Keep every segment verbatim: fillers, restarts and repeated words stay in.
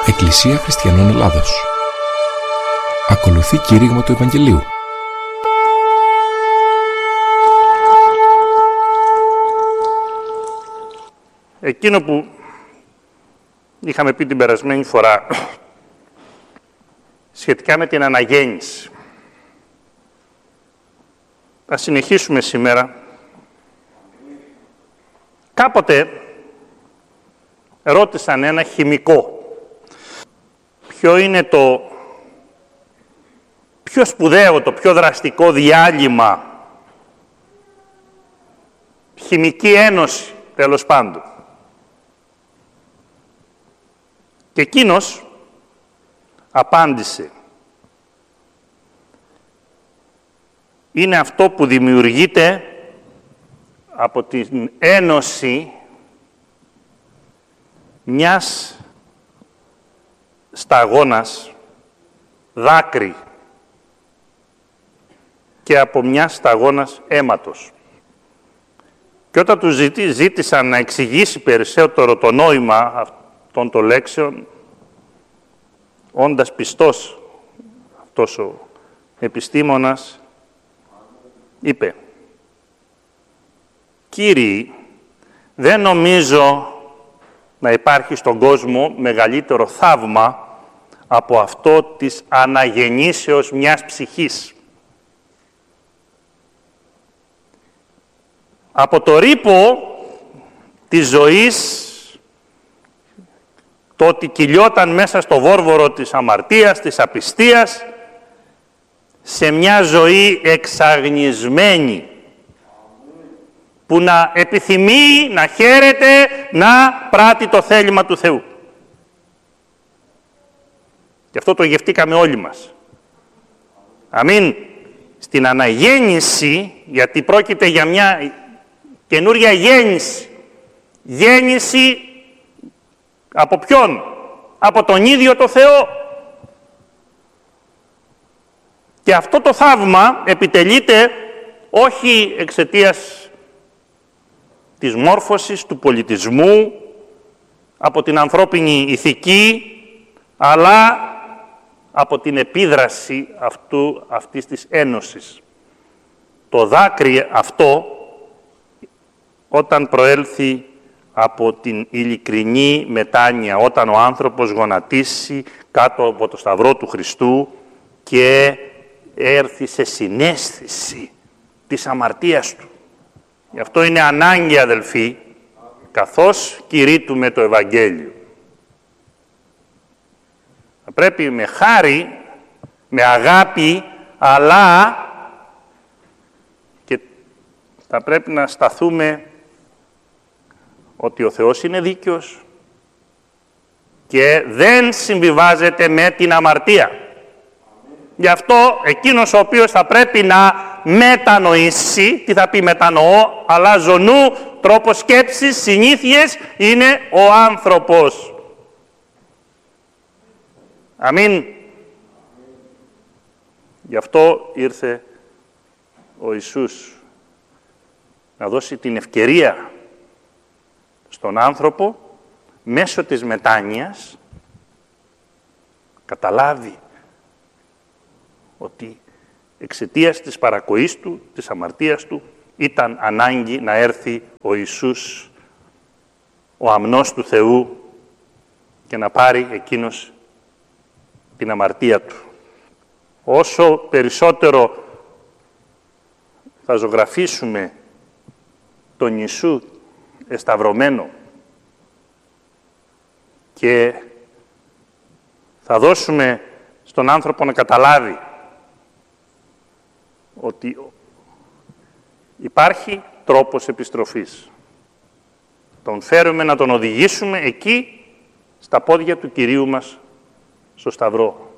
Εκκλησία Χριστιανών Ελλάδος. Ακολουθεί κήρυγμα του Ευαγγελίου. Εκείνο που είχαμε πει την περασμένη φορά σχετικά με την αναγέννηση. Θα συνεχίσουμε σήμερα. Κάποτε ρώτησαν ένα χημικό ποιο είναι το πιο σπουδαίο, το πιο δραστικό διάλειμμα, χημική ένωση τέλος πάντων. Και εκείνος απάντησε: είναι αυτό που δημιουργείται από την ένωση μιας σταγόνας δάκρυ και από μιας σταγόνας αίματος. Και όταν του ζήτησαν να εξηγήσει περισσότερο το νόημα αυτών των λέξεων, όντας πιστός αυτός ο επιστήμονας, είπε: «Κύριοι, δεν νομίζω να υπάρχει στον κόσμο μεγαλύτερο θαύμα από αυτό της αναγεννήσεως μιας ψυχής. Από το ρήπο της ζωής, το ότι κυλιόταν μέσα στο βόρβορο της αμαρτίας, της απιστίας, σε μια ζωή εξαγνισμένη, που να επιθυμεί, να χαίρεται, να πράττει το θέλημα του Θεού». Και αυτό το γευτήκαμε όλοι μας. Αμήν. Στην αναγέννηση, γιατί πρόκειται για μια καινούρια γέννηση. Γέννηση από ποιον? Από τον ίδιο το Θεό. Και αυτό το θαύμα επιτελείται όχι εξαιτίας της μόρφωσης, του πολιτισμού, από την ανθρώπινη ηθική, αλλά από την επίδραση αυτού, αυτής της ένωσης. Το δάκρυ αυτό, όταν προέλθει από την ειλικρινή μετάνοια, όταν ο άνθρωπος γονατίσει κάτω από το σταυρό του Χριστού και έρθει σε συναίσθηση της αμαρτίας του. Γι' αυτό είναι ανάγκη, αδελφοί, καθώς κηρύττουμε το Ευαγγέλιο. Θα πρέπει με χάρη, με αγάπη, αλλά και θα πρέπει να σταθούμε ότι ο Θεός είναι δίκαιος και δεν συμβιβάζεται με την αμαρτία. Γι' αυτό εκείνος ο οποίος θα πρέπει να μετανοήσει, τι θα πει μετανοώ, αλλάζω νου, τρόπο σκέψης, συνήθειες, είναι ο άνθρωπος. Αμήν. Γι' αυτό ήρθε ο Ιησούς να δώσει την ευκαιρία στον άνθρωπο μέσω της μετάνοιας καταλάβει ότι εξαιτίας της παρακοής του, της αμαρτίας του, ήταν ανάγκη να έρθει ο Ιησούς, ο αμνός του Θεού, και να πάρει εκείνος την αμαρτία του. Όσο περισσότερο θα ζωγραφίσουμε τον Ιησού εσταυρωμένο και θα δώσουμε στον άνθρωπο να καταλάβει ότι υπάρχει τρόπος επιστροφής. Τον φέρουμε να τον οδηγήσουμε εκεί, στα πόδια του Κυρίου μας, στο Σταυρό.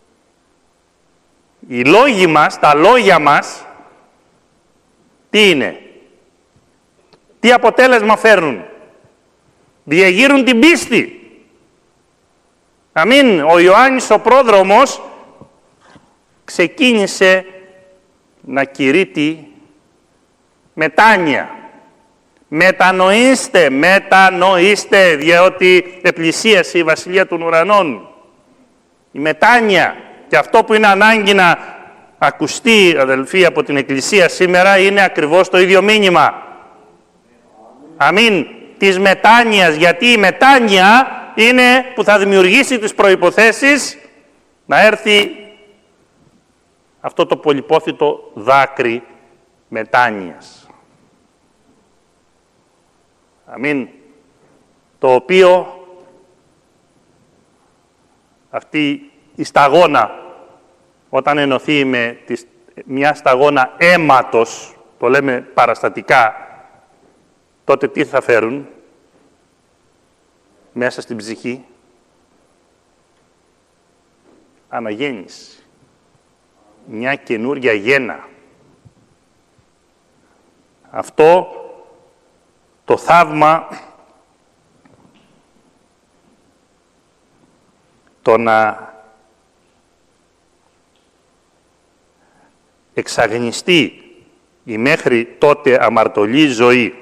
Οι λόγοι μας, τα λόγια μας, τι είναι? Τι αποτέλεσμα φέρνουν? Διεγείρουν την πίστη. Αμήν. Ο Ιωάννης ο πρόδρομος ξεκίνησε να κηρύττει μετάνοια. Μετανοήστε, μετανοήστε, διότι επλησίασε η Βασιλεία των Ουρανών. Η μετάνοια και αυτό που είναι ανάγκη να ακουστεί, αδελφοί, από την Εκκλησία σήμερα είναι ακριβώς το ίδιο μήνυμα. Αμήν. Της μετάνοιας, γιατί η μετάνοια είναι που θα δημιουργήσει τις προϋποθέσεις να έρθει αυτό το πολυπόθητο δάκρυ μετάνοιας. Αμήν. Το οποίο αυτή η σταγόνα, όταν ενωθεί με τις, μια σταγόνα αίματος, το λέμε παραστατικά, τότε τι θα φέρουν μέσα στην ψυχή? Αναγέννηση. Μια καινούρια γέννα. Αυτό το θαύμα το να εξαγνιστεί η μέχρι τότε αμαρτωλή ζωή,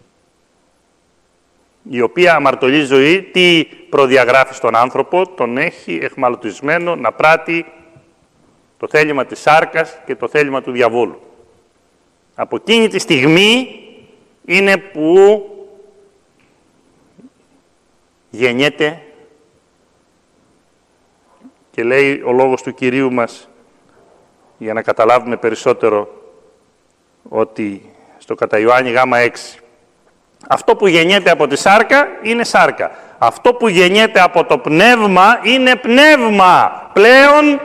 η οποία αμαρτωλή ζωή τι προδιαγράφει στον άνθρωπο? Τον έχει εχμαλωτισμένο να πράττει το θέλημα της σάρκας και το θέλημα του διαβόλου. Από εκείνη τη στιγμή είναι που γεννιέται και λέει ο λόγος του Κυρίου μας, για να καταλάβουμε περισσότερο, ότι στο κατά Ιωάννη γάμα έξι, αυτό που γεννιέται από τη σάρκα είναι σάρκα. Αυτό που γεννιέται από το πνεύμα είναι πνεύμα. Πλέον,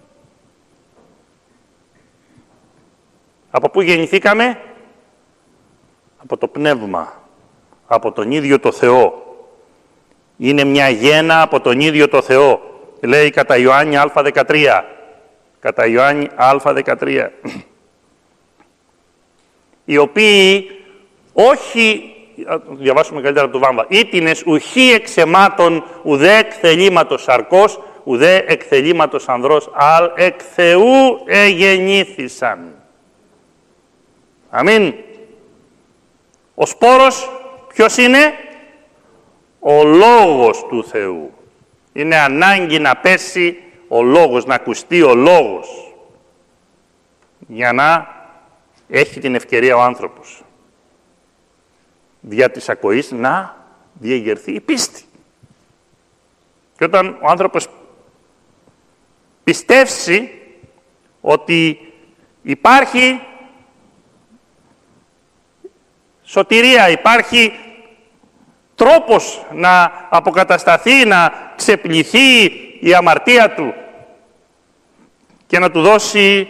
από πού γεννηθήκαμε? Από το πνεύμα. Από τον ίδιο το Θεό. Είναι μια γέννα από τον ίδιο το Θεό. Λέει κατά Ιωάννη Α δεκατρία. Κατά Ιωάννη Α δεκατρία. Οι οποίοι όχι, διαβάσουμε καλύτερα από το Βάμβα, ήτινες ουχή εξαιμάτων ουδέ εκ θελήματος σαρκός, ουδέ εκ θελήματος ανδρός, αλ εκ Θεού εγεννήθησαν. Αμήν. Ο σπόρος ποιος είναι? Ο Λόγος του Θεού. Είναι ανάγκη να πέσει ο Λόγος, να ακουστεί ο Λόγος, για να έχει την ευκαιρία ο άνθρωπος δια της ακοής να διεγερθεί η πίστη. Και όταν ο άνθρωπος πιστεύσει ότι υπάρχει σωτηρία, υπάρχει τρόπος να αποκατασταθεί, να ξεπληθεί η αμαρτία του και να του δώσει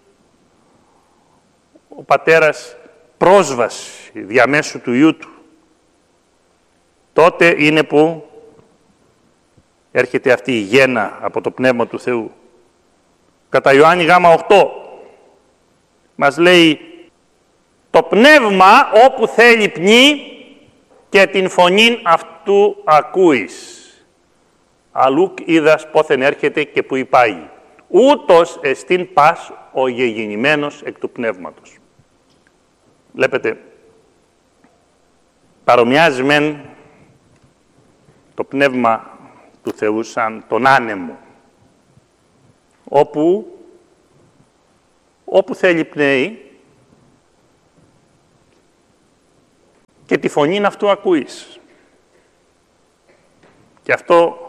ο πατέρας πρόσβαση διαμέσου του Υιού του, τότε είναι που έρχεται αυτή η γέννα από το Πνεύμα του Θεού. Κατά Ιωάννη γάμα οκτώ μας λέει, το πνεύμα όπου θέλει πνί και την φωνήν αυτού ακούεις. Αλλούκ είδας πόθεν έρχεται και που υπάγει. Ούτως εστίν πας ο γεγεννημένος εκ του πνεύματος. Βλέπετε, παρομοιάζει μεν το πνεύμα του Θεού σαν τον άνεμο, όπου, όπου θέλει πνέει και τη φωνήν αυτού ακούεις. Και αυτό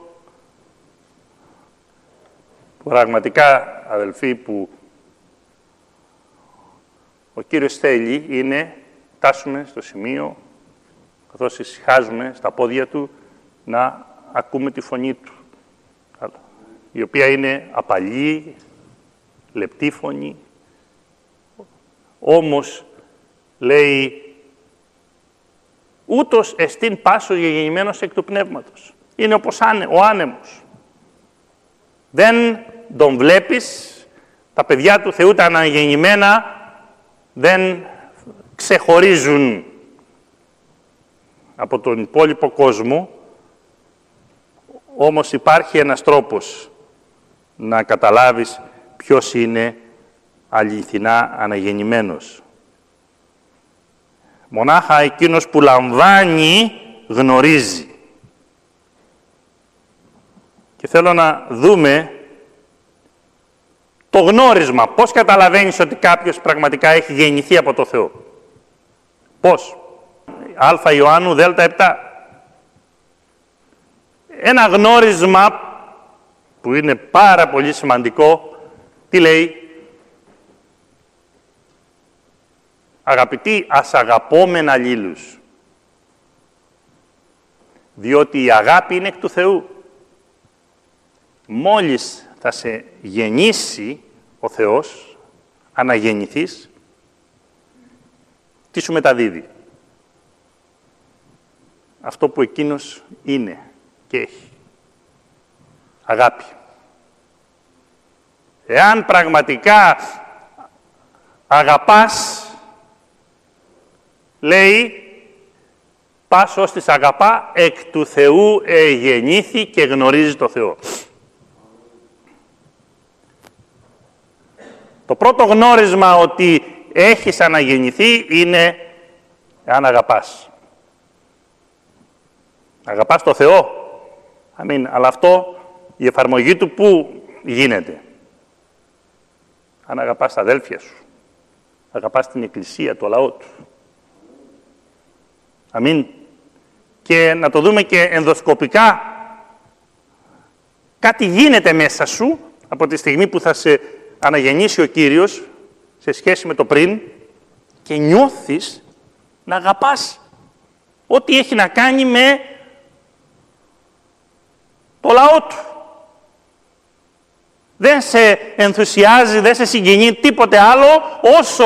πραγματικά, αδελφοί, που ο Κύριος θέλει είναι φτάσουμε στο σημείο, καθώς ησυχάζουμε στα πόδια Του, να ακούμε τη φωνή Του, η οποία είναι απαλή, λεπτή φωνή. Όμως, λέει, ούτως εστίν πάσο γεγεννημένος εκ του πνεύματος. Είναι όπως ο άνεμος. Δεν τον βλέπεις, τα παιδιά του Θεού τα αναγεννημένα δεν ξεχωρίζουν από τον υπόλοιπο κόσμο, όμως υπάρχει ένας τρόπος να καταλάβεις ποιος είναι αληθινά αναγεννημένος. Μονάχα εκείνος που λαμβάνει γνωρίζει. Και θέλω να δούμε το γνώρισμα. Πώς καταλαβαίνεις ότι κάποιος πραγματικά έχει γεννηθεί από το Θεό? Πώς? Α Ιωάννου Δέλτα επτά. Ένα γνώρισμα που είναι πάρα πολύ σημαντικό. Τι λέει? Αγαπητοί, ας αγαπόμεν αλλήλους. Διότι η αγάπη είναι εκ του Θεού. Μόλις θα σε γεννήσει ο Θεός, αναγεννηθείς, τι σου μεταδίδει? Αυτό που εκείνος είναι και έχει. Αγάπη. Εάν πραγματικά αγαπάς, λέει, πας ως της αγαπά, εκ του Θεού εγεννήθη και γνωρίζει το Θεό. Το πρώτο γνώρισμα ότι έχεις αναγεννηθεί είναι αν αγαπάς. Αγαπάς το Θεό. Αμήν. Αλλά αυτό, η εφαρμογή του πού γίνεται? Αν αγαπάς τα αδέλφια σου. Αγαπάς την Εκκλησία, το λαό του. Αμήν. Και να το δούμε και ενδοσκοπικά. Κάτι γίνεται μέσα σου από τη στιγμή που θα σε αναγεννήσει ο Κύριος σε σχέση με το πριν και νιώθεις να αγαπάς ό,τι έχει να κάνει με το λαό του. Δεν σε ενθουσιάζει, δεν σε συγκινεί τίποτε άλλο όσο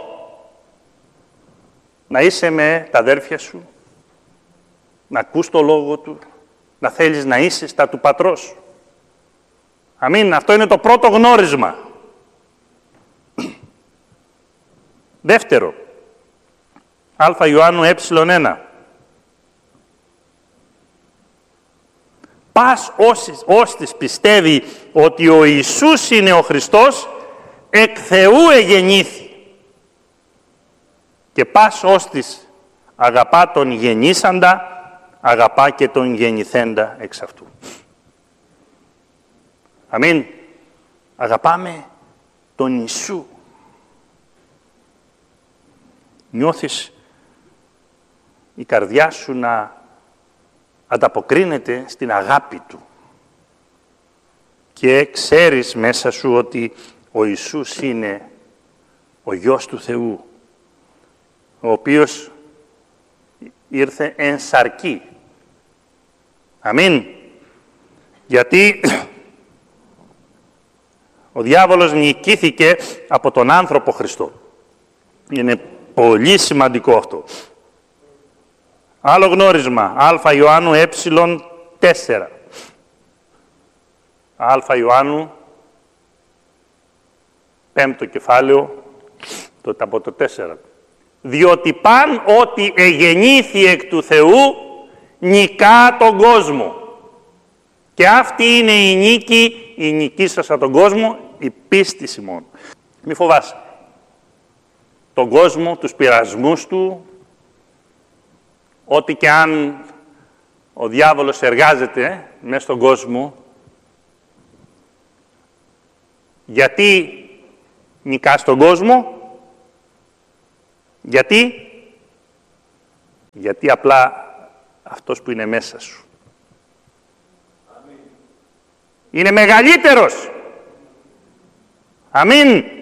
να είσαι με τα αδέρφια σου, να ακούς το λόγο του, να θέλεις να είσαι στα του πατρός. Αμήν. Αυτό είναι το πρώτο γνώρισμα. Δεύτερο, Α Ιωάννου ε ένα. Πας ώστις πιστεύει ότι ο Ιησούς είναι ο Χριστός, εκ Θεού εγεννήθη. Και πας ώστις αγαπά τον γεννήσαντα, αγαπά και τον γεννηθέντα εξ αυτού. Αμήν. Αγαπάμε τον Ιησού. Νιώθεις η καρδιά σου να ανταποκρίνεται στην αγάπη Του. Και ξέρεις μέσα σου ότι ο Ιησούς είναι ο Υιός του Θεού, ο οποίος ήρθε εν σαρκή. Αμήν. Γιατί ο διάβολος νικήθηκε από τον άνθρωπο Χριστό. Είναι πολύ σημαντικό αυτό. Άλλο γνώρισμα, Α Ιωάννου ε τέσσερα. Α Ιωάννου, πέμπτο κεφάλαιο, το, από το τέσσερα. Διότι παν ότι εγεννήθη εκ του Θεού, νικά τον κόσμο. Και αυτή είναι η νίκη, η νικήσασα τον κόσμο, η πίστη ημών. Μη φοβάσαι. Τον κόσμο, τους πειρασμούς του, ό,τι και αν ο διάβολος εργάζεται μέσα στον κόσμο, γιατί νικάς τον κόσμο? Γιατί? Γιατί απλά αυτός που είναι μέσα σου Αμήν. Είναι μεγαλύτερος. Αμήν. Αμήν.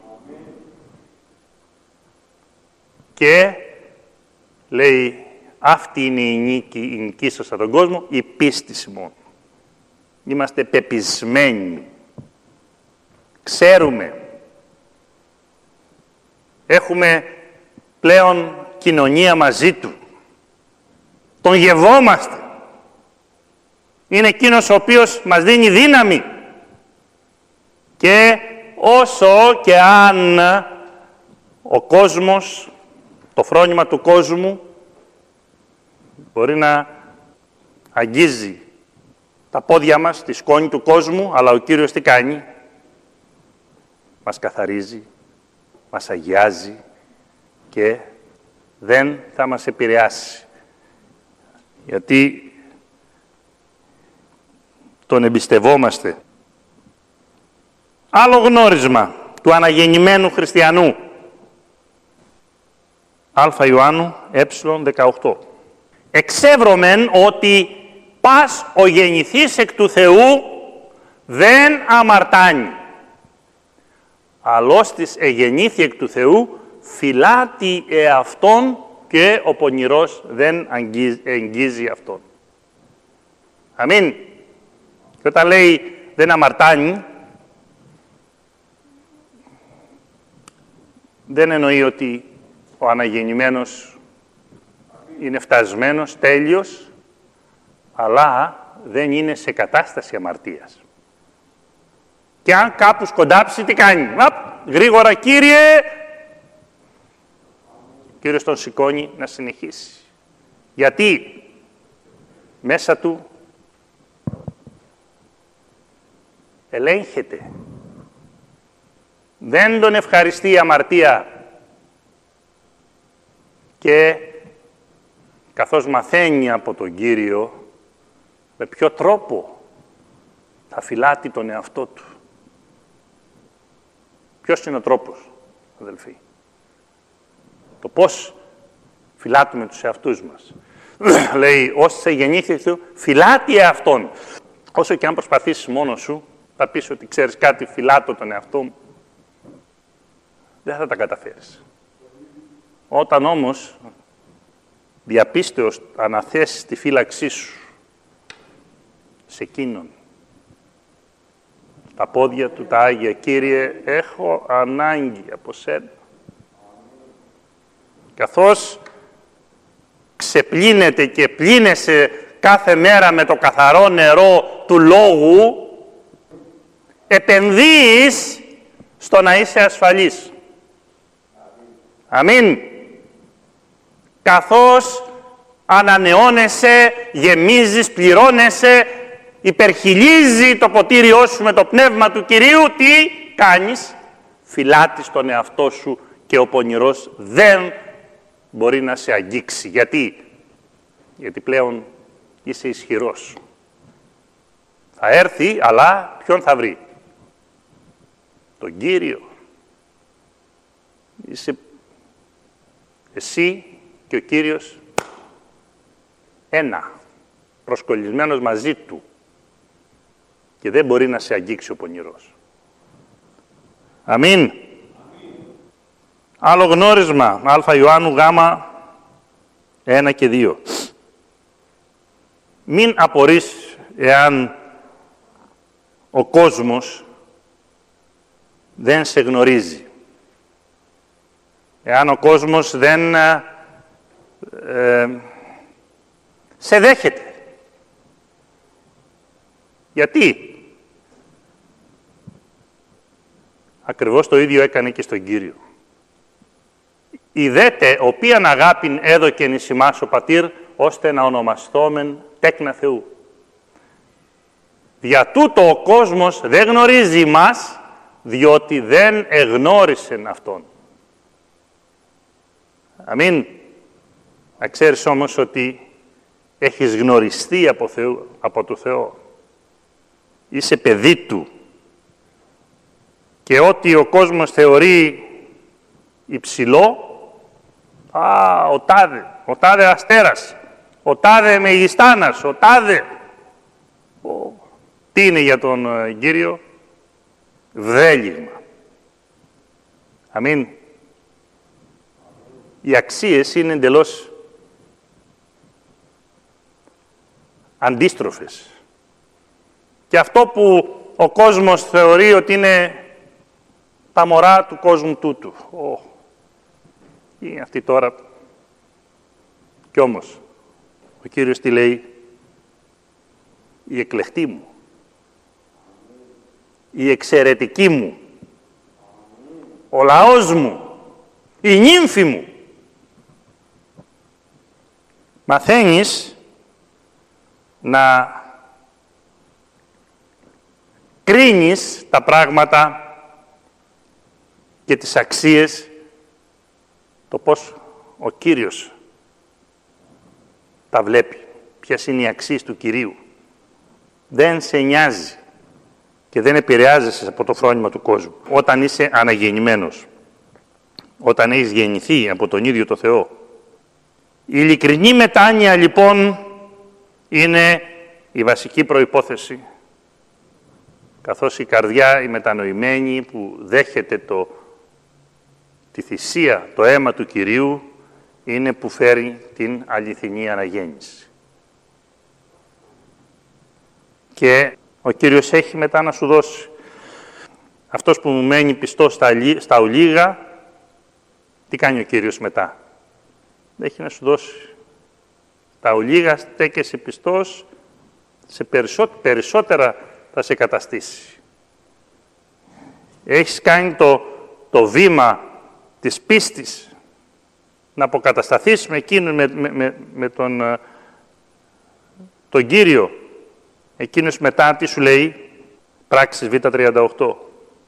Και λέει, αυτή είναι η νίκη, η νικήσασα τον κόσμο, η πίστη ημών. Είμαστε πεπισμένοι. Ξέρουμε. Έχουμε πλέον κοινωνία μαζί Του. Τον γευόμαστε. Είναι εκείνος ο οποίος μας δίνει δύναμη. Και όσο και αν ο κόσμος, το φρόνημα του κόσμου, μπορεί να αγγίζει τα πόδια μας, τη σκόνη του κόσμου, αλλά ο Κύριος τι κάνει? Μας καθαρίζει, μας αγιάζει και δεν θα μας επηρεάσει. Γιατί τον εμπιστευόμαστε. Άλλο γνώρισμα του αναγεννημένου χριστιανού. Α Ιωάννου ε δεκαοκτώ. Εξεύρωμεν ότι πας ο γεννηθής εκ του Θεού δεν αμαρτάνει. Αλλώστης εγεννήθη εκ του Θεού φυλάτη εαυτόν και ο πονηρός δεν εγγίζει αυτόν. Αμήν. Και όταν λέει δεν αμαρτάνει, δεν εννοεί ότι ο αναγεννημένος είναι φτασμένος, τέλειος, αλλά δεν είναι σε κατάσταση αμαρτίας. Και αν κάπου σκοντάψει, τι κάνει? Απ, γρήγορα, Κύριε! Ο Κύριος τον σηκώνει να συνεχίσει. Γιατί μέσα του ελέγχεται. Δεν τον ευχαριστεί η αμαρτία. Και καθώς μαθαίνει από τον Κύριο με ποιο τρόπο θα φυλάτει τον εαυτό του. Ποιος είναι ο τρόπος, αδελφοί? Το πώς φυλάτουμε τους εαυτούς μας. Λέει, όσοι γεννήθηκε, φυλάτη εαυτόν. Όσο και αν προσπαθήσεις μόνος σου, θα πεις ότι ξέρεις κάτι, φυλάτω τον εαυτό μου. Δεν θα τα καταφέρεις. Όταν όμως διαπίστεως αναθέσεις τη φύλαξή σου σε εκείνον, τα πόδια του τα Άγια, Κύριε, έχω ανάγκη από σένα. Καθώς ξεπλύνεται και πλύνεσαι κάθε μέρα με το καθαρό νερό του Λόγου, επενδύεις στο να είσαι ασφαλής. Αμήν. Καθώς ανανεώνεσαι, γεμίζεις, πληρώνεσαι, υπερχιλίζει το ποτήριό σου με το πνεύμα του Κυρίου, τι κάνεις? Φυλάτεις τον εαυτό σου και ο πονηρός δεν μπορεί να σε αγγίξει. Γιατί? Γιατί πλέον είσαι ισχυρός. Θα έρθει, αλλά ποιον θα βρει? Τον Κύριο. Είσαι εσύ και ο Κύριος ένα, προσκολλισμένος μαζί του, και δεν μπορεί να σε αγγίξει ο πονηρός. Αμήν. Αμήν. Άλλο γνώρισμα, Α Ιωάννου Γ ένα και δύο. Μην απορείς εάν ο κόσμος δεν σε γνωρίζει. Εάν ο κόσμος δεν ε, ε, σε δέχεται. Γιατί? Ακριβώς το ίδιο έκανε και στον Κύριο. Ιδέτε, οποίαν αγάπην έδωκεν εις ημάς ο Πατήρ, ώστε να ονομαστόμεν τέκνα Θεού. Δια τούτο ο κόσμος δεν γνωρίζει ημάς, διότι δεν εγνώρισεν Αυτόν. Αμήν. Να ξέρεις όμως ότι έχεις γνωριστεί από, Θεού, από το Θεό. Είσαι παιδί Του. Και ό,τι ο κόσμος θεωρεί υψηλό, α, ο τάδε, ο τάδε αστέρας, ο τάδε μεγιστάνας, ο τάδε. Ο, τι είναι για τον uh, Κύριο? Βδέλιγμα. Αμήν. Οι αξίες είναι εντελώς αντίστροφες. Και αυτό που ο κόσμος θεωρεί ότι είναι τα μωρά του κόσμου τούτου. Oh. Είναι αυτή τώρα. Κι όμως, ο Κύριος τι λέει? Η εκλεκτή μου. Η εξαιρετική μου. Ο λαός μου. Η νύμφη μου. Μαθαίνεις να κρίνεις τα πράγματα και τις αξίες, το πώς ο Κύριος τα βλέπει. Ποιες είναι οι αξίες του Κυρίου. Δεν σε νοιάζει και δεν επηρεάζεσαι από το φρόνημα του κόσμου. Όταν είσαι αναγεννημένος, όταν έχεις γεννηθεί από τον ίδιο το Θεό. Η ειλικρινή μετάνοια λοιπόν είναι η βασική προϋπόθεση, καθώς η καρδιά, η μετανοημένη που δέχεται το, τη θυσία, το αίμα του Κυρίου, είναι που φέρει την αληθινή αναγέννηση. Και ο Κύριος έχει μετά να σου δώσει. Αυτός που μου μένει πιστός στα, στα ολίγα, τι κάνει ο Κύριος μετά? Έχει να σου δώσει. Τα ολίγα στέκεσαι πιστός, σε περισσότερα, περισσότερα θα σε καταστήσει. Έχεις κάνει το, το βήμα της πίστης, να αποκατασταθείς με εκείνον, με, με, με, με τον, τον Κύριο. Εκείνος μετά τι σου λέει? Πράξεις Β τριάντα οκτώ.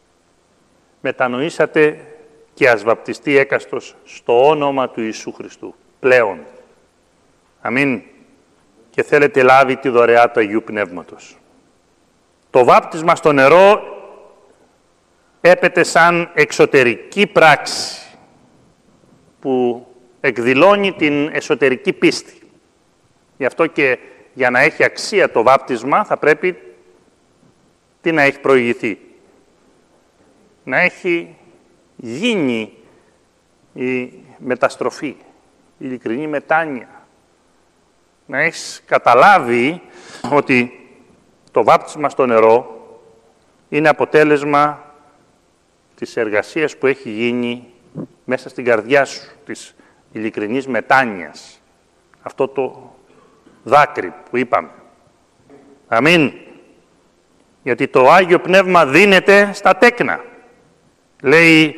Μετανοήσατε και ας βαπτιστεί έκαστος στο όνομα του Ιησού Χριστού. Πλέον. Αμήν. Και θέλετε λάβει τη δωρεά του Αγίου Πνεύματος. Το βάπτισμα στο νερό έπεται σαν εξωτερική πράξη που εκδηλώνει την εσωτερική πίστη. Γι' αυτό και για να έχει αξία το βάπτισμα θα πρέπει τι να έχει προηγηθεί? Να έχει γίνει η μεταστροφή, η ειλικρινή μετάνοια. Να έχεις καταλάβει ότι το βάπτισμα στο νερό είναι αποτέλεσμα της εργασίας που έχει γίνει μέσα στην καρδιά σου, της ειλικρινής μετάνοιας. Αυτό το δάκρυ που είπαμε. Αμήν. Γιατί το Άγιο Πνεύμα δίνεται στα τέκνα. Λέει,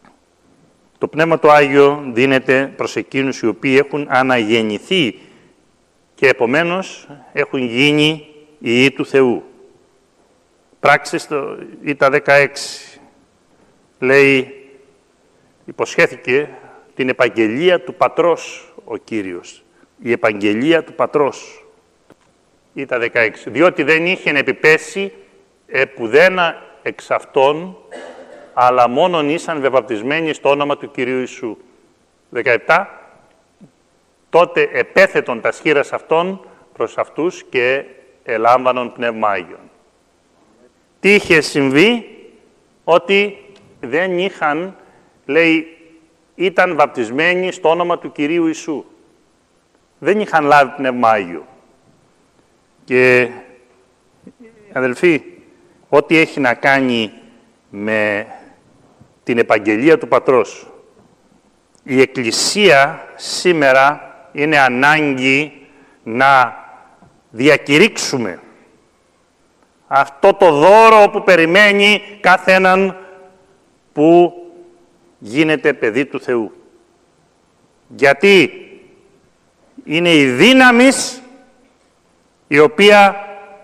το Πνεύμα το Άγιο δίνεται προς εκείνους οι οποίοι έχουν αναγεννηθεί και επομένως έχουν γίνει οι Υιοί του Θεού. Πράξεις το Β δεκαέξι. Λέει, υποσχέθηκε την επαγγελία του Πατρός ο Κύριος. Η επαγγελία του Πατρός. Β δεκαέξι. Διότι δεν είχε επιπέσει επουδένα εξ αυτών, αλλά μόνον ήσαν βεβαπτισμένοι στο όνομα του Κυρίου Ιησού. δεκαεπτά. Τότε επέθετον τα σχήρας αυτών προς αυτούς και ελάμβανον Πνεύμα Άγιον. Τι είχε συμβεί? Ότι δεν είχαν, λέει, ήταν βαπτισμένοι στο όνομα του Κυρίου Ιησού. Δεν είχαν λάβει Πνεύμα Άγιο. Και, αδελφοί, ό,τι έχει να κάνει με την επαγγελία του Πατρός, η Εκκλησία σήμερα είναι ανάγκη να διακηρύξουμε αυτό το δώρο που περιμένει κάθε έναν που γίνεται παιδί του Θεού. Γιατί είναι η δύναμις η οποία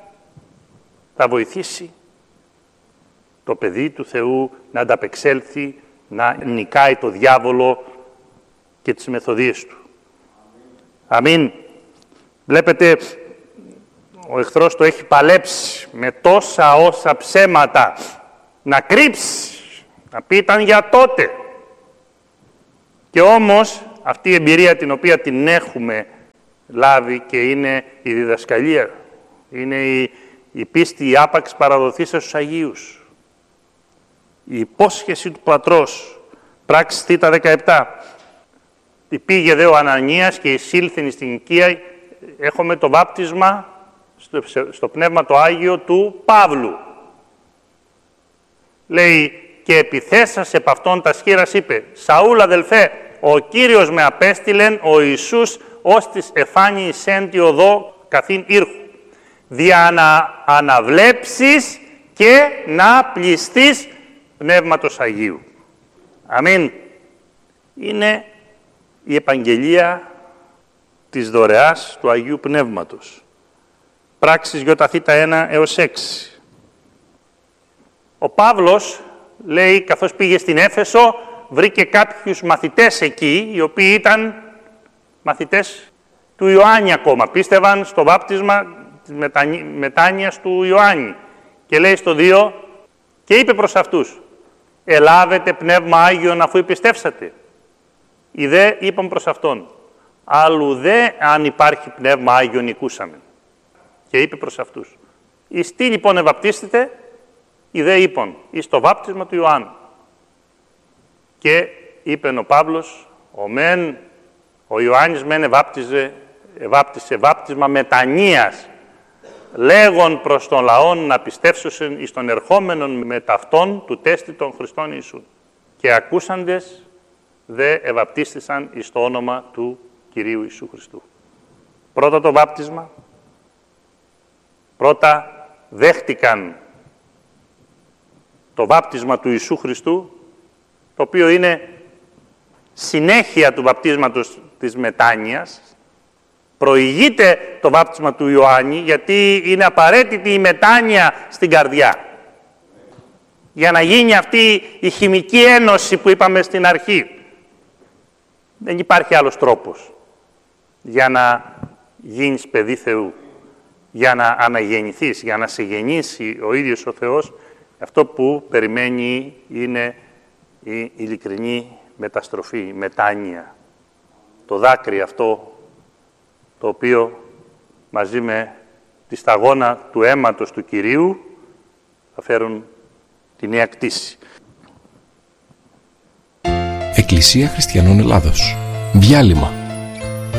θα βοηθήσει το παιδί του Θεού να ανταπεξέλθει, να νικάει το διάβολο και τις μεθοδίες του. Αμήν. Βλέπετε, ο εχθρός το έχει παλέψει με τόσα όσα ψέματα να κρύψει, να πει ήταν για τότε. Και όμως αυτή η εμπειρία την οποία την έχουμε λάβει και είναι η διδασκαλία, είναι η, η πίστη, η άπαξ παραδοθήσα στους Αγίους. Η υπόσχεση του Πατρός, πράξεις Θ δεκαεπτά. Πήγε δε ο Ανανίας και εισήλθεν στην οικία, έχουμε το βάπτισμα στο, στο Πνεύμα το Άγιο του Παύλου. Λέει, και επιθέσας επ' αυτόν τα σχήρας είπε, Σαούλ αδελφέ, ο Κύριος με απέστειλεν, ο Ιησούς, ως της εφάνει εισέντη οδό καθήν ήρχου, δια να αναβλέψεις και να πληστείς Πνεύματος Αγίου. Αμήν. Είναι η επαγγελία της δωρεάς του Αγίου Πνεύματος. Πράξεις Ι Θ ένα έως έξι. Ο Παύλος λέει, καθώς πήγε στην Έφεσο, βρήκε κάποιους μαθητές εκεί, οι οποίοι ήταν μαθητές του Ιωάννη ακόμα. Πίστευαν στο βάπτισμα της μετάνοιας του Ιωάννη. Και λέει στο δύο, και είπε προς αυτούς, ελάβετε πνεύμα Άγιον αφού επιστεύσατε. Οι δε είπαν προς αυτόν, άλλου δε αν υπάρχει πνεύμα Άγιον οικούσαμε. Και είπε προς αυτούς, εις τι λοιπόν ευαπτίστητε, οι δε είπαν, εις το βάπτισμα του Ιωάννου. Και είπε ο Παύλος, ο μεν, ο Ιωάννης μεν ευάπτιζε, ευάπτισε βάπτισμα μετανοίας, λέγον προς τον λαόν να πιστεύσουν εις τον ερχόμενον με ταυτόν του τέστη των Χριστών Ιησού. Και ακούσαντες δε ευαπτίστησαν εις το όνομα του Κυρίου Ιησού Χριστού. Πρώτα το βάπτισμα, πρώτα δέχτηκαν το βάπτισμα του Ιησού Χριστού, το οποίο είναι συνέχεια του βαπτίσματος της μετάνοιας. Προηγείται το βάπτισμα του Ιωάννη, γιατί είναι απαραίτητη η μετάνοια στην καρδιά. Για να γίνει αυτή η χημική ένωση που είπαμε στην αρχή. Δεν υπάρχει άλλος τρόπος για να γίνεις παιδί Θεού, για να αναγεννηθείς, για να σε γεννήσει ο ίδιος ο Θεός. Αυτό που περιμένει είναι η ειλικρινή μεταστροφή, η μετάνοια. Το δάκρυ αυτό, το οποίο μαζί με τη σταγόνα του αίματος του Κυρίου θα φέρουν τη νέα κτήση. Εκκλησία Χριστιανών Ελλάδος. Διάλειμμα.